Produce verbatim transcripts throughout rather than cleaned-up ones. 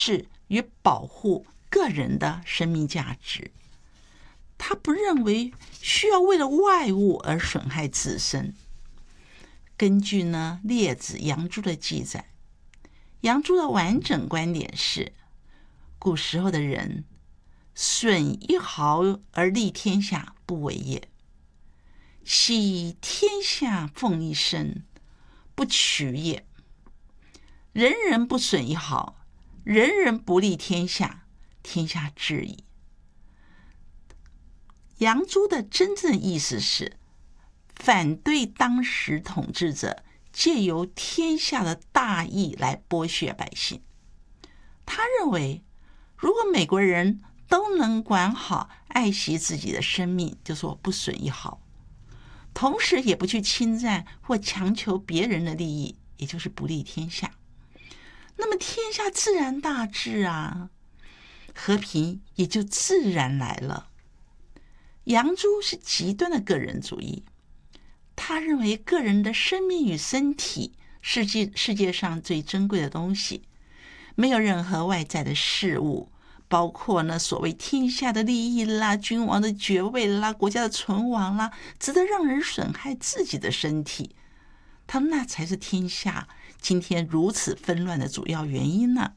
是与保护个人的生命价值。他不认为需要为了外物而损害自身。根据呢列子杨朱的记载，杨朱的完整观点是，古时候的人损一毫而利天下不为也，惜天下奉一身不取也。人人不损一毫，人人不利天下，天下治矣。杨朱的真正意思是反对当时统治者借由天下的大义来剥削百姓。他认为，如果美国人都能管好爱惜自己的生命，就说不损一毫，同时也不去侵占或强求别人的利益，也就是不利天下，那么天下自然大治啊，和平也就自然来了。杨朱是极端的个人主义，他认为个人的生命与身体是世界上最珍贵的东西，没有任何外在的事物，包括呢所谓天下的利益啦、君王的爵位啦、国家的存亡啦，值得让人损害自己的身体。他说那才是天下今天如此纷乱的主要原因呢。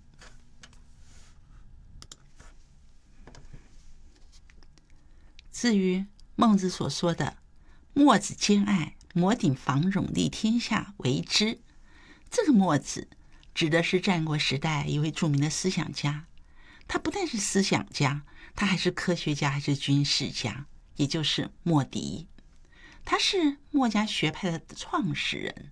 至于孟子所说的墨子兼爱，摩顶防踵，利天下为之，这个墨子指的是战国时代一位著名的思想家。他不但是思想家，他还是科学家，还是军事家，也就是墨翟。他是墨家学派的创始人。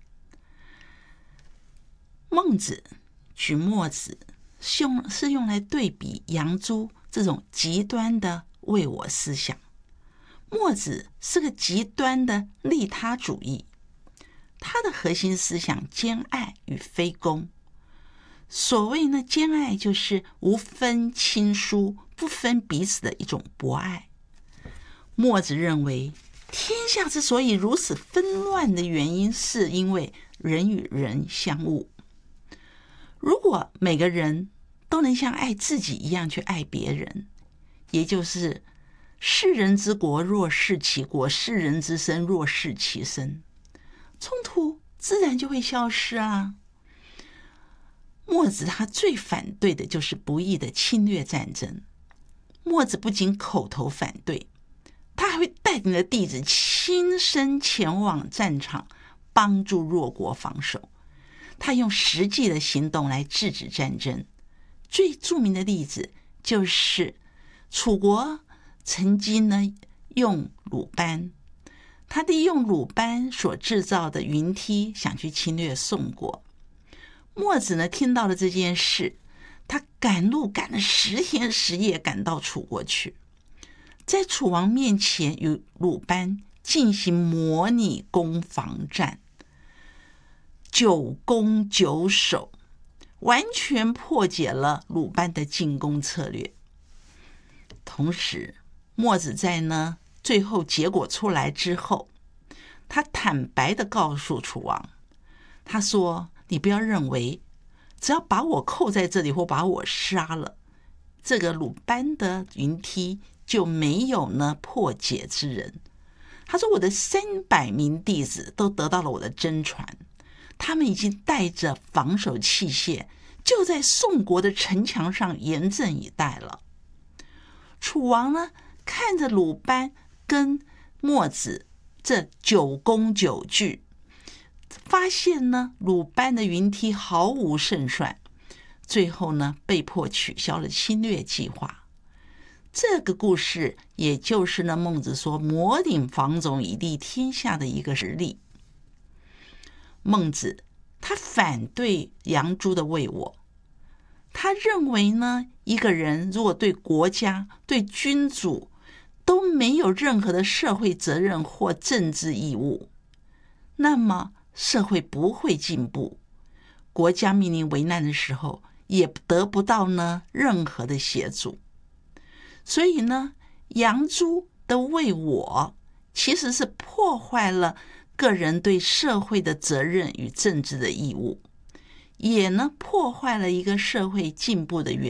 孟子举墨子是用来对比杨朱这种极端的为我思想。墨子是个极端的利他主义，他的核心思想兼爱与非攻。所谓呢，兼爱就是无分亲疏，不分彼此的一种博爱。墨子认为，天下之所以如此纷乱的原因，是因为人与人相恶。如果每个人都能像爱自己一样去爱别人，也就是世人之国若视其国，世人之身若视其身，冲突自然就会消失啊。墨子他最反对的就是不义的侵略战争。墨子不仅口头反对，他还会带领着弟子亲身前往战场，帮助弱国防守。他用实际的行动来制止战争。最著名的例子就是楚国曾经呢用鲁班，他利用鲁班所制造的云梯想去侵略宋国。墨子呢听到了这件事，他赶路赶了十天十夜赶到楚国去，在楚王面前与鲁班进行模拟攻防战，九攻九守，完全破解了鲁班的进攻策略。同时墨子在呢最后结果出来之后，他坦白地告诉楚王，他说，你不要认为只要把我扣在这里或把我杀了，这个鲁班的云梯就没有呢破解之人。他说，我的三百名弟子都得到了我的真传，他们已经带着防守器械就在宋国的城墙上严阵以待了。楚王呢看着鲁班跟墨子这九攻九拒，发现呢鲁班的云梯毫无胜算，最后呢被迫取消了侵略计划。这个故事也就是呢孟子说摩顶防踵以利天下的一个实例。孟子他反对杨朱的为我，他认为呢一个人如果对国家对君主都没有任何的社会责任或政治义务，那么社会不会进步，国家面临危难的时候也得不到呢任何的协助。所以呢杨朱的为我其实是破坏了个人对社会的责任与政治的义务，也呢破坏了一个社会进步的原